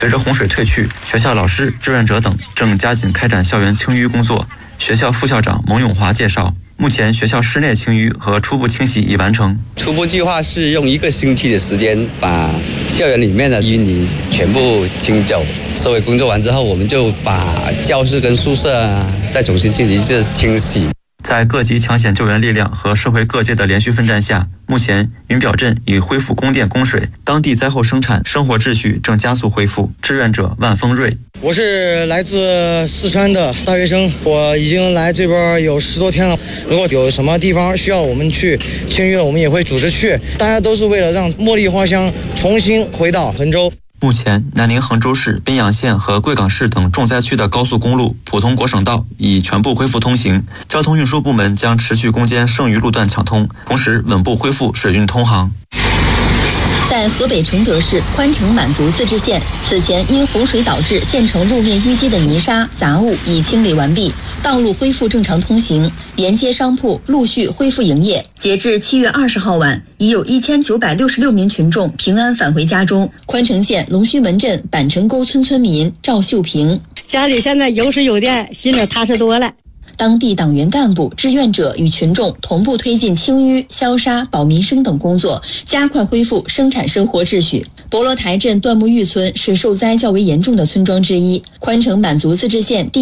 随着洪水退去，学校老师、志愿者等正加紧开展校园清淤工作。学校副校长蒙永华介绍，目前学校室内清淤和初步清洗已完成。 初步计划是用1个星期的时间把校园里面的淤泥全部清走。收尾工作完之后，我们就把教室跟宿舍再重新进行一次清洗。 在各级抢险救援力量和社会各界的连续奋战下，目前云表镇已恢复供电供水，当地灾后生产生活秩序正加速恢复。志愿者万峰瑞， 我是来自四川的大学生，我已经来这边有10多天了。如果有什么地方需要我们去清淤，我们也会组织去。大家都是为了让茉莉花香重新回到衡州。 目前，南宁衡州市、宾阳县和贵港市等重灾区的高速公路、普通国省道已全部恢复通行。交通运输部门将持续攻坚剩余路段抢通，同时稳步恢复水运通航。 在河北承德市宽城满族自治县，此前因洪水导致县城路面淤积的泥沙、杂物已清理完毕，道路恢复正常通行，沿街商铺陆续恢复营业。截至7月20号晚，已有1966名群众平安返回家中。宽城县龙须门镇板城沟村村民赵秀平， 家里现在有水有电，心里踏实多了。 当地党员干部、志愿者与群众同步推进清淤、消杀、保民生等工作，加快恢复生产生活秩序。博罗台镇段木峪村是受灾较为严重的村庄之一，宽城满族自治县